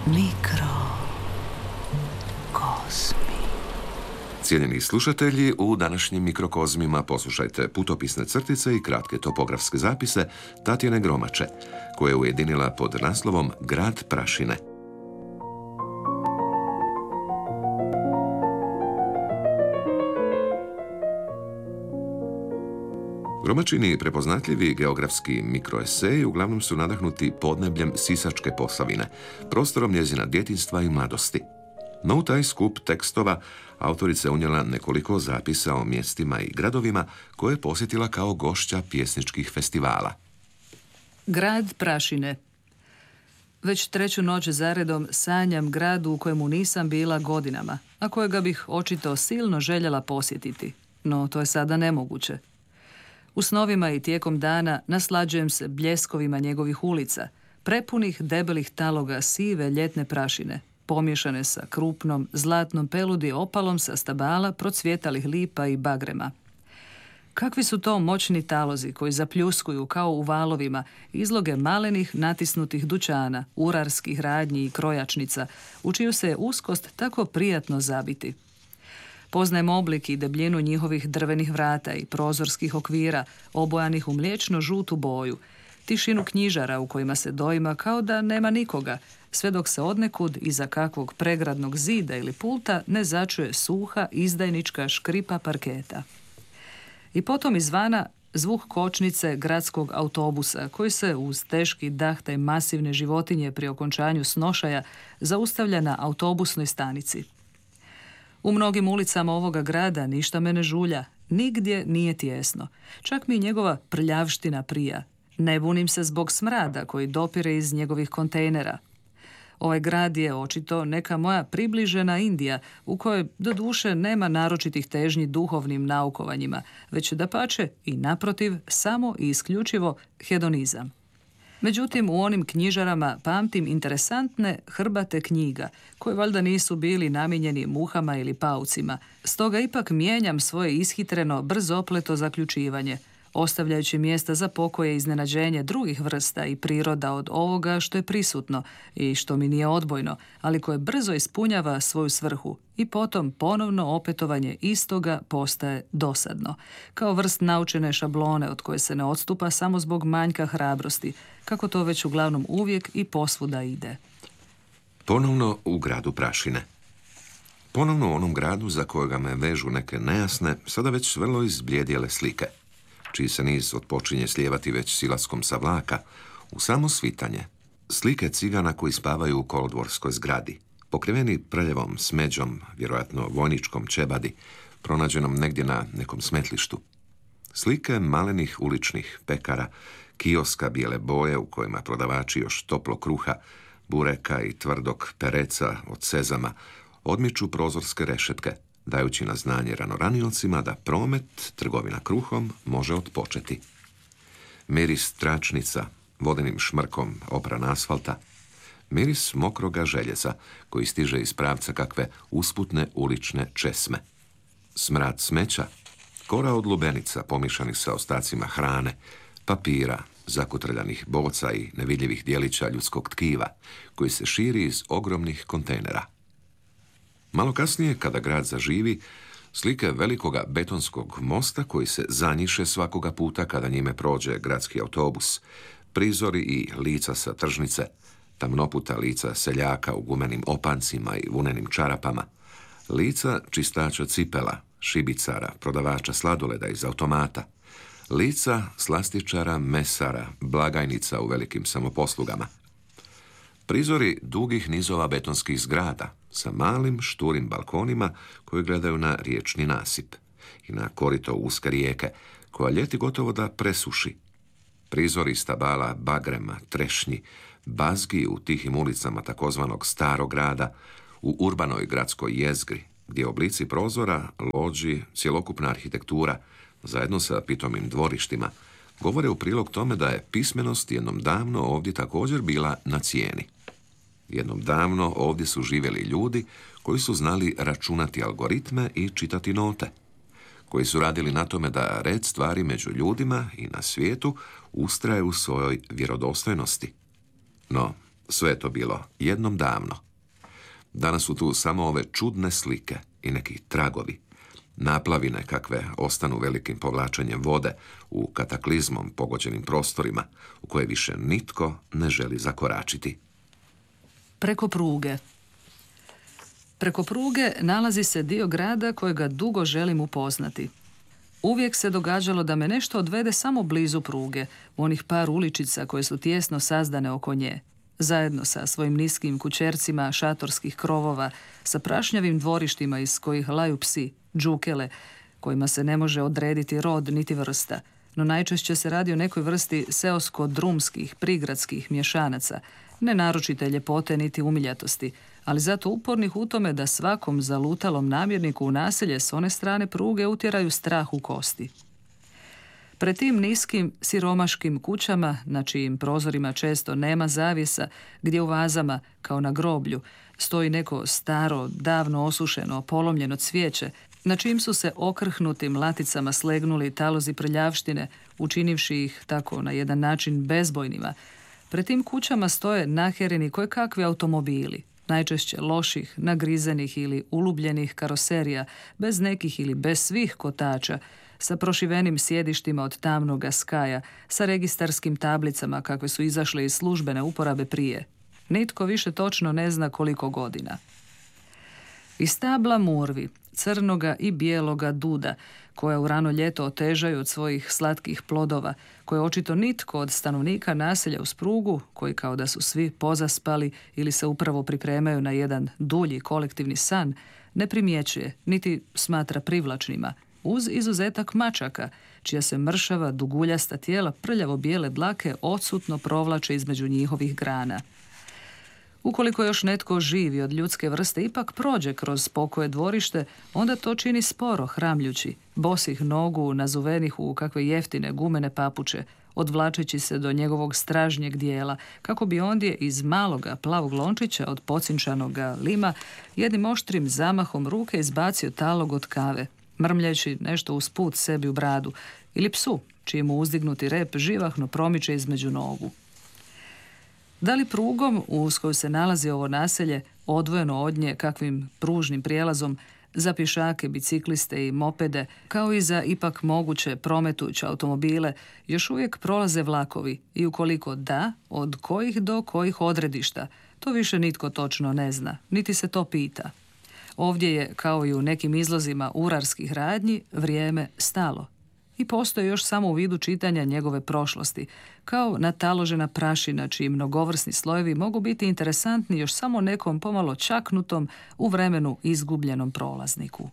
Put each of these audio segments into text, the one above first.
Mikrokozmi. Cijenjeni slušatelji, u današnjim mikrokozmima poslušajte putopisne crtice i kratke topografske zapise Tatjane Gromače, koje je ujedinila pod naslovom Grad prašine. Gromačini prepoznatljivi geografski mikroeseji uglavnom su nadahnuti podnebljem Sisačke Posavine, prostorom njezina djetinjstva i mladosti. No u taj skup tekstova autorica je unijela nekoliko zapisa o mjestima i gradovima koje je posjetila kao gošća pjesničkih festivala. Grad prašine. Već treću noć zaredom sanjam gradu u kojemu nisam bila godinama, a kojega bih očito silno željela posjetiti. No to je sada nemoguće. U snovima i tijekom dana naslađujem se bljeskovima njegovih ulica, prepunih debelih taloga sive ljetne prašine, pomiješane sa krupnom, zlatnom peludi opalom sa stabala procvjetalih lipa i bagrema. Kakvi su to moćni talozi koji zapljuskuju kao u valovima izloge malenih natisnutih dućana, urarskih radnji i krojačnica, u čiju se je uskost tako prijatno zabiti. Poznajem oblik i debljinu njihovih drvenih vrata i prozorskih okvira, obojanih u mliječno-žutu boju, tišinu knjižara u kojima se doima kao da nema nikoga, sve dok se odnekud iza kakvog pregradnog zida ili pulta ne začuje suha izdajnička škripa parketa. I potom izvana zvuk kočnice gradskog autobusa, koji se uz teški dahtaj masivne životinje pri okončanju snošaja zaustavlja na autobusnoj stanici. U mnogim ulicama ovoga grada ništa me ne žulja, nigdje nije tijesno. Čak mi njegova prljavština prija. Ne bunim se zbog smrada koji dopire iz njegovih kontejnera. Ovaj grad je očito neka moja približena Indija, u kojoj doduše nema naročitih težnji duhovnim naukovanjima, već dapače i naprotiv samo i isključivo hedonizam. Međutim, u onim knjižarama pamtim interesantne hrbate knjiga, koje valjda nisu bili namijenjeni muhama ili paucima, stoga ipak mijenjam svoje ishitreno, brzopleto zaključivanje, ostavljajući mjesta za pokoje i iznenađenje drugih vrsta i priroda od ovoga što je prisutno i što mi nije odbojno, ali koje brzo ispunjava svoju svrhu i potom ponovno opetovanje istoga postaje dosadno, kao vrst naučene šablone od koje se ne odstupa samo zbog manjka hrabrosti, kako to već uglavnom uvijek i posvuda ide. Ponovno u gradu prašine. Ponovno u onom gradu za kojega me vežu neke nejasne, sada već vrlo izbljedjele slike, čiji se niz otpočinje slijevati već silaskom sa vlaka, u samo svitanje. Slike cigana koji spavaju u kolodvorskoj zgradi, pokriveni prljavom smeđom, vjerojatno vojničkom čebadi, pronađenom negdje na nekom smetlištu. Slike malenih uličnih pekara, kioska bijele boje u kojima prodavači još toplo kruha, bureka i tvrdog pereca od sezama odmiču prozorske rešetke, dajući na znanje ranoriocima da promet, trgovina kruhom, može otpočeti. Miris tračnica, vodenim šmrkom opran asfalta, miris mokroga željeza koji stiže iz pravca kakve usputne ulične česme. Smrad smeća, kora od lubenica pomješanih sa ostacima hrane, papira, zakotrljanih boca i nevidljivih dijelića ljudskog tkiva, koji se širi iz ogromnih kontejnera. Malo kasnije, kada grad zaživi, slike velikoga betonskog mosta koji se zanjiše svakoga puta kada njime prođe gradski autobus, prizori i lica sa tržnice, tamnoputa lica seljaka u gumenim opancima i vunenim čarapama, lica čistača cipela, šibicara, prodavača sladoleda iz automata, lica slastičara, mesara, blagajnica u velikim samoposlugama. Prizori dugih nizova betonskih zgrada sa malim šturim balkonima koji gledaju na riječni nasip i na korito uske rijeke koja ljeti gotovo da presuši. Prizori stabala, bagrema, trešnji, bazgi u tihim ulicama takozvanog starog grada, u urbanoj gradskoj jezgri, gdje oblici prozora, lođi, cjelokupna arhitektura, zajedno sa pitomim dvorištima, govore u prilog tome da je pismenost jednom davno ovdje također bila na cijeni. Jednom davno ovdje su živjeli ljudi koji su znali računati algoritme i čitati note, koji su radili na tome da red stvari među ljudima i na svijetu ustraje u svojoj vjerodostojnosti. No, Sve je to bilo jednom davno. Danas su tu samo ove čudne slike i neki tragovi, naplavine kakve ostanu velikim povlačenjem vode u kataklizmom pogođenim prostorima u koje više nitko ne želi zakoračiti. Preko pruge. Preko pruge nalazi se dio grada kojega dugo želim upoznati. Uvijek se događalo da me nešto odvede samo blizu pruge, u onih par uličica koje su tijesno sazdane oko nje. Zajedno sa svojim niskim kućercima šatorskih krovova, sa prašnjavim dvorištima iz kojih laju psi, džukele, kojima se ne može odrediti rod niti vrsta, no najčešće se radi o nekoj vrsti seosko-drumskih, prigradskih mješanaca, ne naročite ljepote niti umiljatosti, ali zato upornih u tome da svakom zalutalom namjerniku u naselje s one strane pruge utjeraju strah u kosti. Pred tim niskim, siromaškim kućama, na čijim prozorima često nema zavjesa, gdje u vazama, kao na groblju, stoji neko staro, davno osušeno, polomljeno cvijeće, na čijim su se okrhnutim laticama slegnuli talozi prljavštine, učinivši ih tako na jedan način bezbojnima. Pred tim kućama stoje nahereni kojekakvi automobili, najčešće loših, nagrizenih ili ulubljenih karoserija, bez nekih ili bez svih kotača, sa prošivenim sjedištima od tamnoga skaja, sa registarskim tablicama kakve su izašle iz službene uporabe prije. Nitko više točno ne zna koliko godina. Iz stabla murvi, crnoga i bijeloga duda, koja u rano ljeto otežaju od svojih slatkih plodova, koje očito nitko od stanovnika naselja uz prugu, koji kao da su svi pozaspali ili se upravo pripremaju na jedan dulji kolektivni san, ne primjećuje, niti smatra privlačnima, uz izuzetak mačaka, čija se mršava, duguljasta tijela prljavo bijele dlake odsutno provlače između njihovih grana. Ukoliko još netko živi od ljudske vrste ipak prođe kroz pokoje dvorište, onda to čini sporo, hramljući, bosih nogu nazuvenih u kakve jeftine gumene papuče, odvlačeći se do njegovog stražnjeg dijela, kako bi ondje iz maloga plavog lončića od pocinčanoga lima jednim oštrim zamahom ruke izbacio talog od kave, mrmljajući nešto usput sebi u bradu, ili psu, čiji mu uzdignuti rep živahno promiče između nogu. Da li prugom, uz koju se nalazi ovo naselje, odvojeno od nje kakvim pružnim prijelazom, za pješake, bicikliste i mopede, kao i za ipak moguće prometujuće automobile, još uvijek prolaze vlakovi i ukoliko da, od kojih do kojih odredišta, to više nitko točno ne zna, niti se to pita. Ovdje je, kao i u nekim izlozima urarskih radnji, vrijeme stalo. I postoje još samo u vidu čitanja njegove prošlosti, kao nataložena prašina čiji mnogovrsni slojevi mogu biti interesantni još samo nekom pomalo čaknutom u vremenu izgubljenom prolazniku.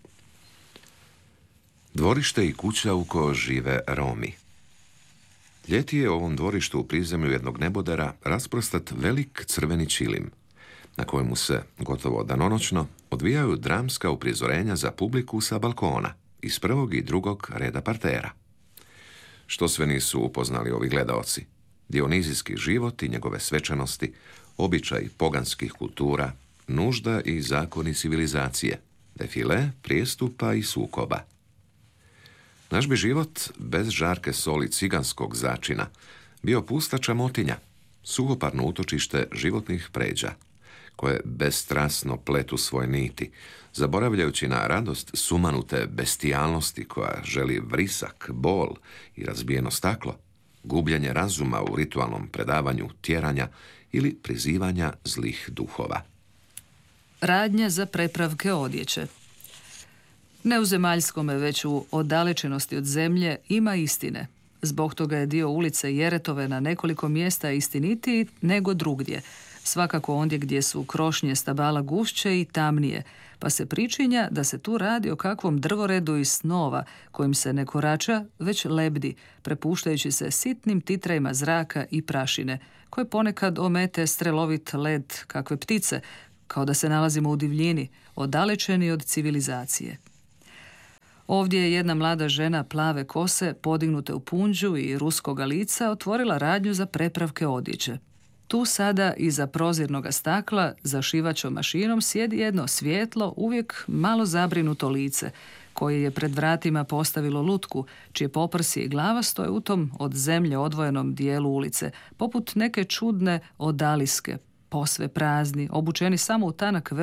Dvorište i kuća u kojoj žive Romi. Ljeti je u ovom dvorištu u prizemlju jednog nebodera rasprostat velik crveni čilim, na kojemu se, gotovo danonoćno, odvijaju dramska uprizorenja za publiku sa balkona, iz prvog i drugog reda partera. Što sve nisu upoznali ovi gledaoci? Dionizijski život i njegove svečanosti, običaj poganskih kultura, nužda i zakoni civilizacije, defile, prijestupa i sukoba. Naš bi život, bez žarke soli ciganskog začina, bio pusta čamotinja, suhoparno utočište životnih pređa, koje bezstrasno pletu svoje niti, zaboravljajući na radost sumanute bestijalnosti koja želi vrisak, bol i razbijeno staklo, gubljenje razuma u ritualnom predavanju tjeranja ili prizivanja zlih duhova. Radnja za prepravke odjeće. Ne u zemaljskome, već u oddalečenosti od zemlje ima istine. Zbog toga je dio ulice Jeretove na nekoliko mjesta istinitiji nego drugdje, svakako ondje gdje su krošnje stabala gušće i tamnije, pa se pričinja da se tu radi o kakvom drvoredu iz snova, kojim se ne korača, već lebdi, prepuštajući se sitnim titrajima zraka i prašine, koje ponekad omete strelovit led kakve ptice, kao da se nalazimo u divljini, oddalečeni od civilizacije. Ovdje je jedna mlada žena plave kose, podignute u punđu i ruskoga lica, otvorila radnju za prepravke odjeće. Tu sada iza prozirnoga stakla za šivačom mašinom sjedi jedno svijetlo, uvijek malo zabrinuto lice, koje je pred vratima postavilo lutku, čije poprsje i glava stoje u tom od zemlje odvojenom dijelu ulice, poput neke čudne odaliske, posve prazni, obučeni samo u tanak